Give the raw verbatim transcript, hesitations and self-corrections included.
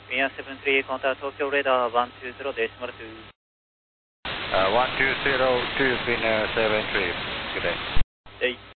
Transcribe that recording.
Mia seven three, contact Tokyo radar one two zero decimal two. Uh, one two zero two, Finnair seven three, good day. Day.